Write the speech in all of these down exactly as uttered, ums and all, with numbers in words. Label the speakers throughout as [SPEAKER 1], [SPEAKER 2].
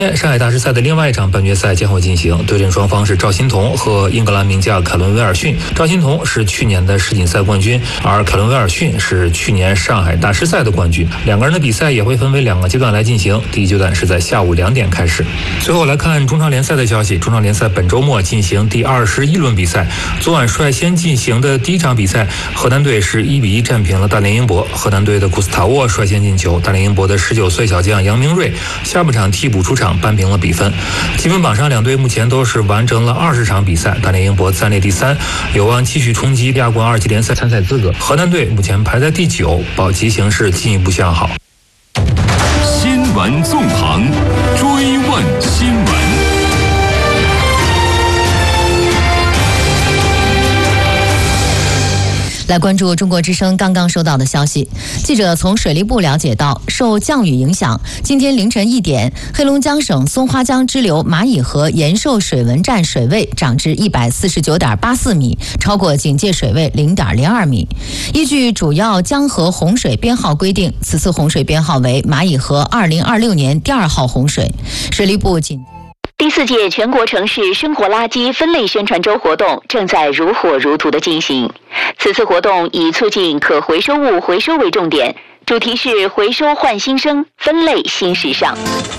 [SPEAKER 1] 上海大师赛的另外一场半决赛将会进行，对阵双方是赵心童和英格兰名将凯伦威尔逊。赵心童是去年的世锦赛冠军，而凯伦威尔逊是去年上海大师赛的冠军。两个人的比赛也会分为两个阶段来进行，第一阶段是在下午两点开始。最后来看中超联赛的消息，中超联赛本周末进行第二十一轮比赛，昨晚率先进行的第一场比赛，河南队是一比一战平了大连英博。河南队的古斯塔沃率先进球，大连英博的十九岁小将杨明锐下半场替补出场扳平了比分。积分榜上两队目前都是完成了二十场比赛，大连英博暂列第三，有望继续冲击亚冠二级联赛参赛资格。河南队目前排在第九，保级形势进一步向好。
[SPEAKER 2] 新闻纵横，追问新闻。
[SPEAKER 3] 来关注中国之声刚刚收到的消息，记者从水利部了解到，受降雨影响，今天凌晨一点，黑龙江省松花江支流蚂蚁河延寿水文站水位涨至一百四十九点八四米，超过警戒水位零点零二米。依据主要江河洪水编号规定，此次洪水编号为蚂蚁河二零二六年第二号洪水。水利部紧
[SPEAKER 4] 第四届全国城市生活垃圾分类宣传周活动正在如火如荼地进行。此次活动以促进可回收物回收为重点，主题是回收焕新生，分类新时尚。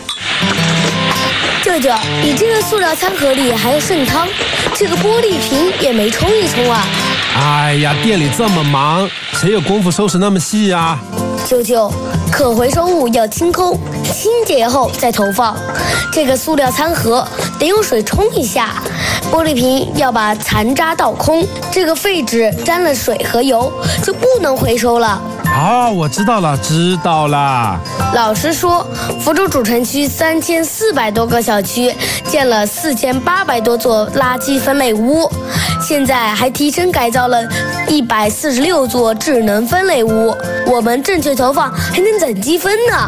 [SPEAKER 5] 舅舅，你这个塑料餐盒里还有剩汤，这个玻璃瓶也没冲一冲啊！
[SPEAKER 6] 哎呀，店里这么忙，谁有功夫收拾那么细啊？
[SPEAKER 5] 舅舅，可回收物要清空，清洁后再投放。这个塑料餐盒得用水冲一下，玻璃瓶要把残渣倒空，这个废纸沾了水和油就不能回收了。
[SPEAKER 6] 哦，我知道了，知道了。
[SPEAKER 5] 老师说，福州主城区三千四百多个小区建了四千八百多座垃圾分类屋，现在还提升改造了一百四十六座智能分类屋。我们正确投放还能攒积分呢。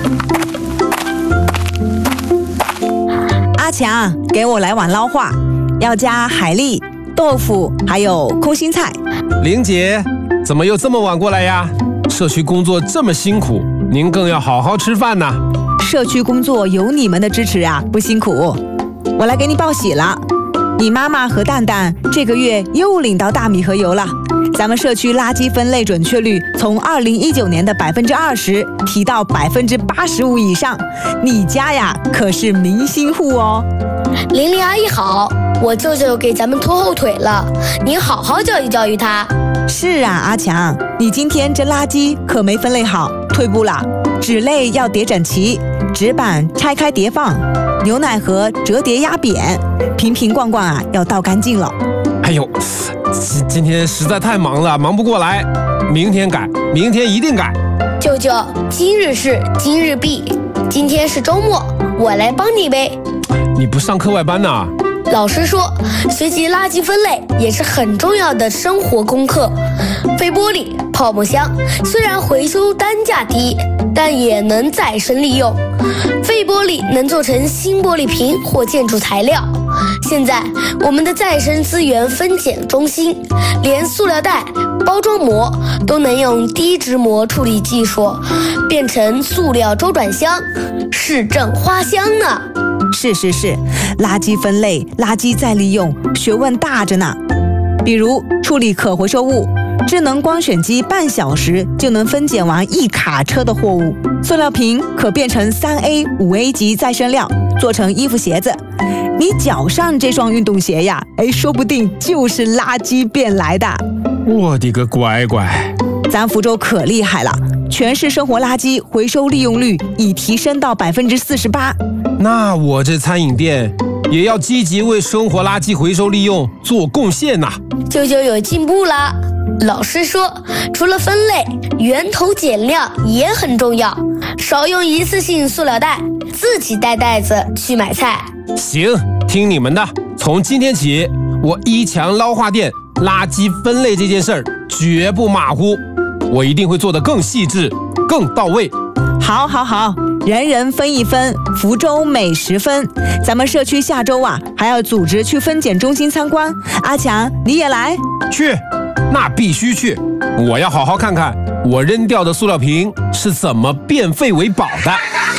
[SPEAKER 7] 阿强，给我来碗捞化，要加海蛎、豆腐还有空心菜。
[SPEAKER 6] 玲姐，怎么又这么晚过来呀？社区工作这么辛苦，您更要好好吃饭呢。
[SPEAKER 7] 社区工作有你们的支持啊，不辛苦。我来给你报喜了，你妈妈和蛋蛋这个月又领到大米和油了。咱们社区垃圾分类准确率从二零一九年的百分之二十提到百分之八十五以上，你家呀可是明星户哦。
[SPEAKER 5] 玲玲阿姨好，我舅舅给咱们拖后腿了，您好好教育教育他。
[SPEAKER 7] 是啊，阿强，你今天这垃圾可没分类好，退步了。纸类要叠整齐，纸板拆开叠放，牛奶盒折叠压扁，瓶瓶罐罐啊要倒干净了。
[SPEAKER 6] 哎呦，今天实在太忙了，忙不过来，明天改，明天一定改。
[SPEAKER 5] 舅舅，今日事今日毕，今天是周末，我来帮你呗。
[SPEAKER 6] 你不上课外班呢？
[SPEAKER 5] 老师说，学习垃圾分类也是很重要的生活功课。废玻璃、泡沫箱虽然回收单价低，但也能再生利用。废玻璃能做成新玻璃瓶或建筑材料。现在我们的再生资源分拣中心，连塑料袋、包装膜都能用低质膜处理技术变成塑料周转箱，市政花香呢。
[SPEAKER 7] 是是是，垃圾分类、垃圾再利用，学问大着呢。比如处理可回收物，智能光选机半小时就能分拣完一卡车的货物。塑料瓶可变成三 A、五 A 级再生料，做成衣服鞋子。你脚上这双运动鞋呀，哎，说不定就是垃圾变来的。
[SPEAKER 6] 我的个乖乖！
[SPEAKER 7] 咱福州可厉害了，全市生活垃圾回收利用率已提升到百分之四十八。
[SPEAKER 6] 那我这餐饮店也要积极为生活垃圾回收利用做贡献呐。
[SPEAKER 5] 舅舅有进步啦！老师说，除了分类，源头减量也很重要，少用一次性塑料袋，自己带袋子去买菜。
[SPEAKER 6] 行，听你们的，从今天起，我一强捞化店垃圾分类这件事儿绝不马虎，我一定会做得更细致、更到位。
[SPEAKER 7] 好，好，好，人人分一分，福州美食分。咱们社区下周啊，还要组织去分拣中心参观。阿强，你也来？
[SPEAKER 6] 去，那必须去。我要好好看看我扔掉的塑料瓶是怎么变废为宝的。